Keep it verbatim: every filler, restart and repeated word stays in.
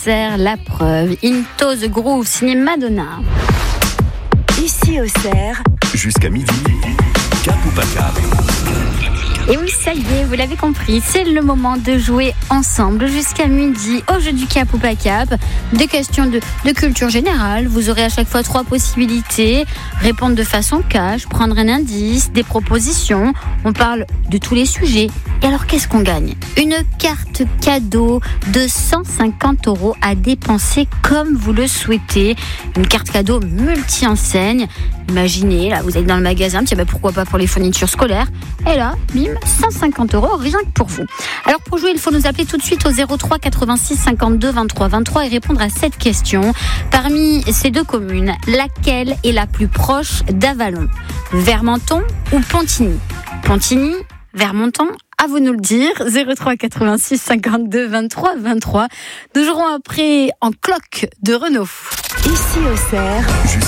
Auxerre, la preuve. Into the Groove, signé Madonna. Ici Auxerre, jusqu'à midi, Cap ou pas Cap. Et oui, ça y est, vous l'avez compris, c'est le moment de jouer ensemble jusqu'à midi au jeu du Cap ou pas Cap. Des questions de, de culture générale. Vous aurez à chaque fois trois possibilités. Répondre de façon cash, prendre un indice, des propositions. On parle de tous les sujets. Et alors, qu'est-ce qu'on gagne ? Une carte cadeau de cent cinquante euros à dépenser comme vous le souhaitez. Une carte cadeau multi-enseigne. Imaginez, là, vous êtes dans le magasin, tiens, bah, pourquoi pas pour les fournitures scolaires. Et là, bim, cent cinquante euros, rien que pour vous. Alors, pour jouer, il faut nous appeler tout de suite au zéro trois quatre-vingt-six cinquante-deux vingt-trois vingt-trois et répondre à cette question. Parmi ces deux communes, laquelle est la plus proche d'Avallon ? Vermenton ou Pontigny ? Pontigny, Vermenton ? À vous nous le dire, zéro trois quatre-vingt-six cinquante-deux vingt-trois vingt-trois. Nous jouerons après en cloque de Renault. ici Auxerre.